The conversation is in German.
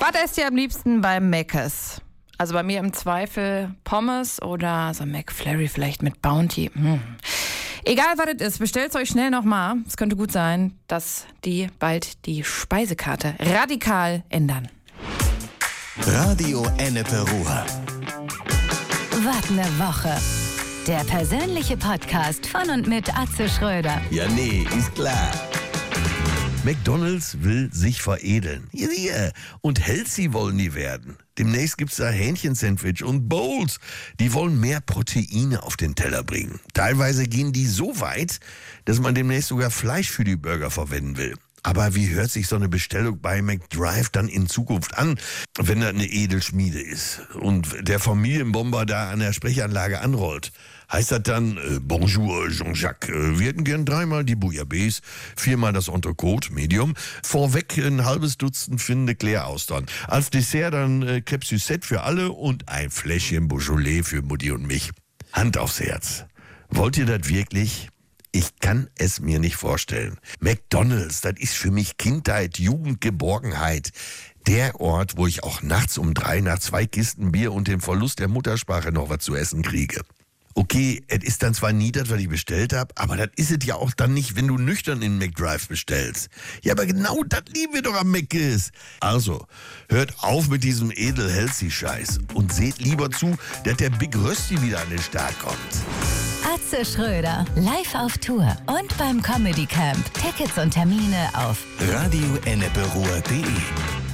Was esst ihr am liebsten beim Mc's? Also bei mir im Zweifel Pommes oder so McFlurry vielleicht mit Bounty. Egal was es ist, bestellt euch schnell nochmal. Es könnte gut sein, dass die bald die Speisekarte radikal ändern. Radio Ennepe Ruhr. Was ne Woche. Der persönliche Podcast von und mit Atze Schröder. Ja, nee, ist klar. McDonald's will sich veredeln. Yeah. Und healthy wollen die werden. Demnächst gibt's da Hähnchensandwich und Bowls. Die wollen mehr Proteine auf den Teller bringen. Teilweise gehen die so weit, dass man demnächst sogar Fleisch für die Burger verwenden will. Aber wie hört sich so eine Bestellung bei McDrive dann in Zukunft an, wenn das eine Edelschmiede ist und der Familienbomber da an der Sprechanlage anrollt? Heißt das dann, Bonjour Jean-Jacques, wir hätten gern 3-mal die Bouillabaisse, 4-mal das Entrecote, Medium, vorweg ein halbes Dutzend Finde Claire-Austern. Als Dessert dann Crêpe Suzette für alle und ein Fläschchen Beaujolais für Mutti und mich. Hand aufs Herz. Wollt ihr das wirklich? Ich kann es mir nicht vorstellen. McDonald's, das ist für mich Kindheit, Jugend, Geborgenheit. Der Ort, wo ich auch nachts um 3 nach 2 Kisten Bier und dem Verlust der Muttersprache noch was zu essen kriege. Okay, es ist dann zwar nie das, was ich bestellt habe, aber das ist es ja auch dann nicht, wenn du nüchtern in McDrive bestellst. Ja, aber genau das lieben wir doch am Mc's. Also, hört auf mit diesem edel-healthy-Scheiß und seht lieber zu, dass der Big Rösti wieder an den Start kommt. Atze Schröder, live auf Tour und beim Comedy Camp. Tickets und Termine auf radioenneperuhr.de